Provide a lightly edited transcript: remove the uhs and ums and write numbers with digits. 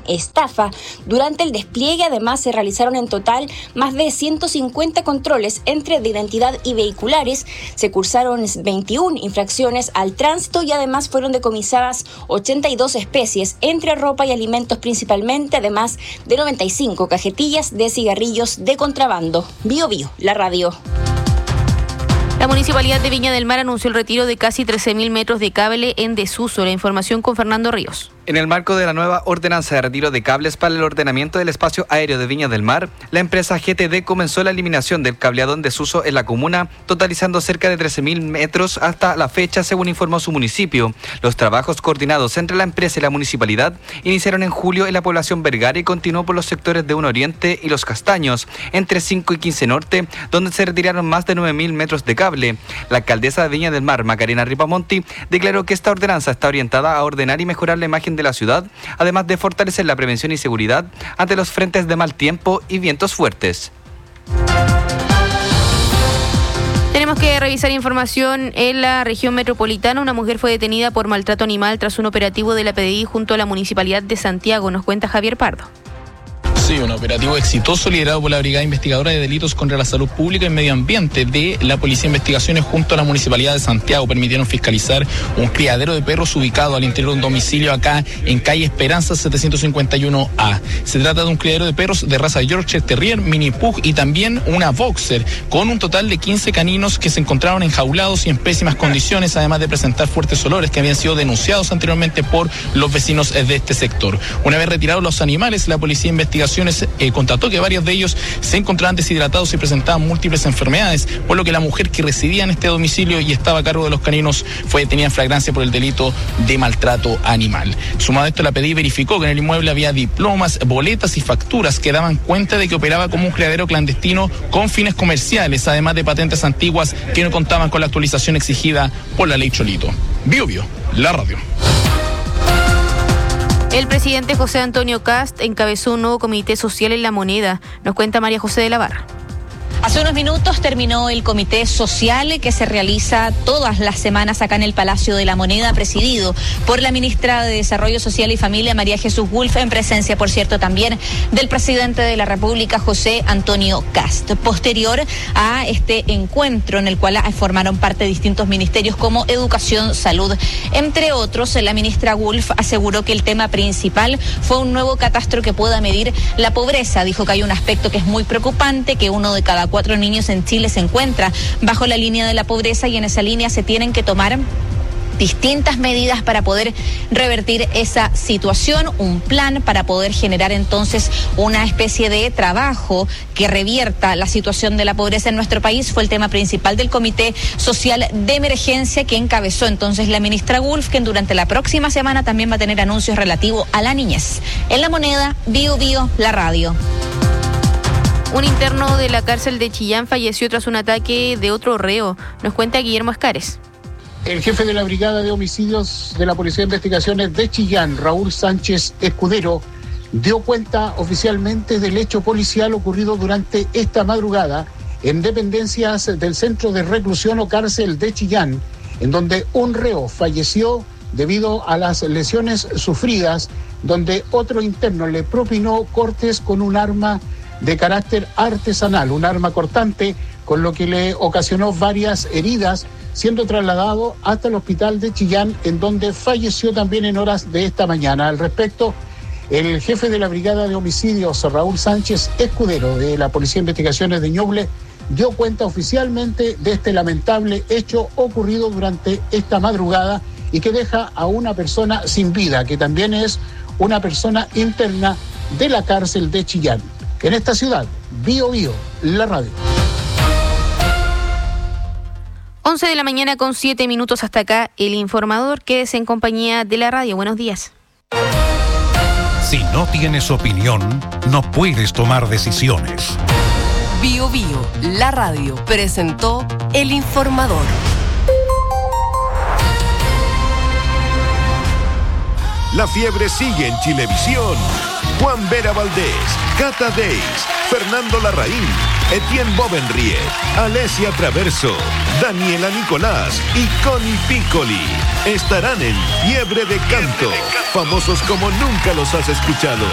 estafa. Durante el despliegue, además, se realizaron en total más de 150 controles entre de identidad y vehiculares. Se cursaron 21 infracciones al tránsito y además fueron decomisadas 82 especies, entre ropa y alimentos principalmente, además de 95 cajetillas de cigarrillos de contrabando. Bio Bio, la radio. La Municipalidad de Viña del Mar anunció el retiro de casi 13.000 metros de cable en desuso. La información con Fernando Ríos. En el marco de la nueva ordenanza de retiro de cables para el ordenamiento del espacio aéreo de Viña del Mar, la empresa GTD comenzó la eliminación del cableado en desuso en la comuna, totalizando cerca de 13.000 metros hasta la fecha, según informó su municipio. Los trabajos coordinados entre la empresa y la municipalidad iniciaron en julio en la población Vergara y continuó por los sectores de 1 Oriente y Los Castaños, entre 5 y 15 Norte, donde se retiraron más de 9.000 metros de cable. La alcaldesa de Viña del Mar, Macarena Ripamonti, declaró que esta ordenanza está orientada a ordenar y mejorar la imagen de la ciudad, además de fortalecer la prevención y seguridad ante los frentes de mal tiempo y vientos fuertes. Tenemos que revisar información en la región metropolitana. Una mujer fue detenida por maltrato animal tras un operativo de la PDI junto a la Municipalidad de Santiago, nos cuenta Javier Pardo. Sí, un operativo exitoso liderado por la Brigada Investigadora de Delitos contra la Salud Pública y Medio Ambiente de la Policía de Investigaciones junto a la Municipalidad de Santiago permitieron fiscalizar un criadero de perros ubicado al interior de un domicilio acá en calle Esperanza 751A. Se trata de un criadero de perros de raza Yorkshire Terrier, Mini Pug y también una Boxer, con un total de 15 caninos que se encontraban enjaulados y en pésimas condiciones, además de presentar fuertes olores que habían sido denunciados anteriormente por los vecinos de este sector. Una vez retirados los animales, la Policía de Investigaciones constató que varios de ellos se encontraban deshidratados y presentaban múltiples enfermedades, por lo que la mujer que residía en este domicilio y estaba a cargo de los caninos fue detenida en flagrancia por el delito de maltrato animal. Sumado a esto, la PDI verificó que en el inmueble había diplomas, boletas y facturas que daban cuenta de que operaba como un criadero clandestino con fines comerciales, además de patentes antiguas que no contaban con la actualización exigida por la ley Cholito. Bio Bio, la radio. El presidente José Antonio Kast encabezó un nuevo comité social en La Moneda. Nos cuenta María José de la Barra. Hace unos minutos terminó el comité social que se realiza todas las semanas acá en el Palacio de la Moneda, presidido por la ministra de Desarrollo Social y Familia, María Jesús Wolf, en presencia, por cierto, también del presidente de la República, José Antonio Kast. Posterior a este encuentro en el cual formaron parte distintos ministerios como Educación, Salud, entre otros, la ministra Wolf aseguró que el tema principal fue un nuevo catastro que pueda medir la pobreza. Dijo que hay un aspecto que es muy preocupante, que uno de cada 4 niños en Chile se encuentra bajo la línea de la pobreza y en esa línea se tienen que tomar distintas medidas para poder revertir esa situación, un plan para poder generar entonces una especie de trabajo que revierta la situación de la pobreza en nuestro país. Fue el tema principal del Comité Social de Emergencia que encabezó entonces la ministra Wolf, que durante la próxima semana también va a tener anuncios relativos a la niñez. En La Moneda, Bio Bio, la radio. Un interno de la cárcel de Chillán falleció tras un ataque de otro reo. Nos cuenta Guillermo Escares. El jefe de la Brigada de Homicidios de la Policía de Investigaciones de Chillán, Raúl Sánchez Escudero, dio cuenta oficialmente del hecho policial ocurrido durante esta madrugada en dependencias del Centro de Reclusión o Cárcel de Chillán, en donde un reo falleció debido a las lesiones sufridas, donde otro interno le propinó cortes con un arma de carácter artesanal, un arma cortante, con lo que le ocasionó varias heridas, siendo trasladado hasta el hospital de Chillán, en donde falleció también en horas de esta mañana. Al respecto, el jefe de la Brigada de Homicidios, Raúl Sánchez Escudero, de la Policía de Investigaciones de Ñuble, dio cuenta oficialmente de este lamentable hecho ocurrido durante esta madrugada y que deja a una persona sin vida, que también es una persona interna de la cárcel de Chillán. En esta ciudad, Bio Bio, la radio. 11 de la mañana con 7 minutos hasta acá, El Informador. Quédese en compañía de la radio. Buenos días. Si no tienes opinión, no puedes tomar decisiones. Bio Bio, la radio, presentó El Informador. La fiebre sigue en Chilevisión. Juan Vera Valdés, Cata Deis, Fernando Larraín, Etienne Bovenriet, Alesia Traverso, Daniela Nicolás y Connie Piccoli estarán en Fiebre de Canto, famosos como nunca los has escuchado.